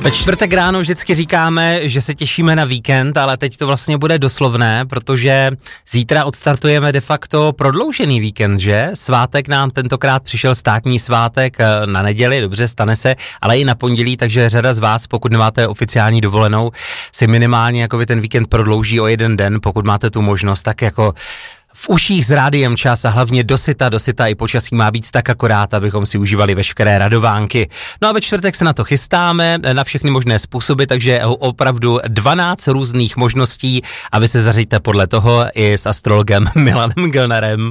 Ve čtvrtek ráno vždycky říkáme, že se těšíme na víkend, ale teď to vlastně bude doslovné, protože zítra odstartujeme de facto prodloužený víkend, že? Svátek nám tentokrát přišel, státní svátek na neděli, dobře, stane se, ale i na pondělí, takže řada z vás, pokud nemáte oficiální dovolenou, si minimálně jakoby ten víkend prodlouží o jeden den, pokud máte tu možnost, tak jako v uších s Rádiem Čas a hlavně dosyta i počasí má být tak akorát, abychom si užívali veškeré radovánky. No a ve čtvrtek se na to chystáme, na všechny možné způsoby, takže opravdu 12 různých možností a vy se zařiďte podle toho i s astrologem Milanem Gelnarem.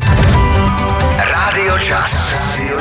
Rádio Čas.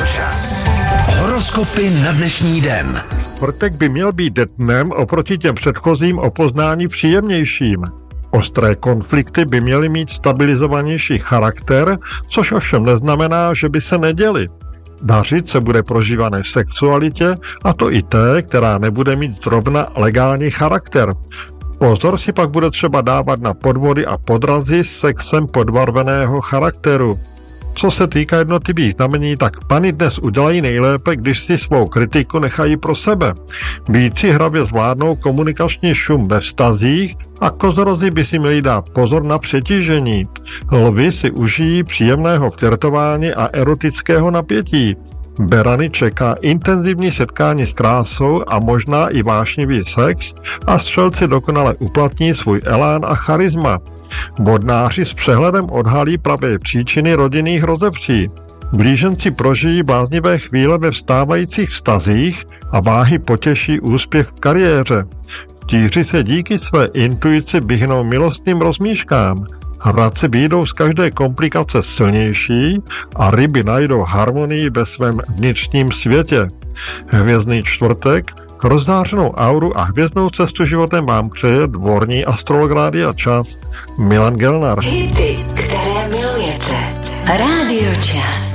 Horoskopy na dnešní den. Čtvrtek by měl být dnem oproti těm předchozím o poznání příjemnějším. Ostré konflikty by měly mít stabilizovanější charakter, což ovšem neznamená, že by se neděly. Dařit se bude prožívané sexualitě, a to i té, která nebude mít zrovna legální charakter. Pozor si pak bude třeba dávat na podvody a podrazy s sexem podbarveného charakteru. Co se týká jednotlivých znamení, tak pany dnes udělají nejlépe, když si svou kritiku nechají pro sebe. Býci hravě zvládnou komunikační šum ve vztazích a kozorozi by si měli dát pozor na přetížení. Lvi si užijí příjemného flirtování a erotického napětí. Berany čeká intenzivní setkání s krásou a možná i vášnivý sex a střelci dokonale uplatní svůj elán a charisma. Vodnáři s přehledem odhalí pravé příčiny rodinných rozepří. Blíženci prožijí bláznivé chvíle ve vstávajících vztazích a váhy potěší úspěch v kariéře. Tíři se díky své intuici vyhnou milostným rozmíškám. Hradci vyjdou z každé komplikace silnější a ryby najdou harmonii ve svém vnitřním světě. Hvězdný čtvrtek, rozzářenou auru a hvězdnou cestu životem vám přeje dvorní astrolog Rádia Čas Milan Gelnar. Hity, které milujete. Rádio Čas.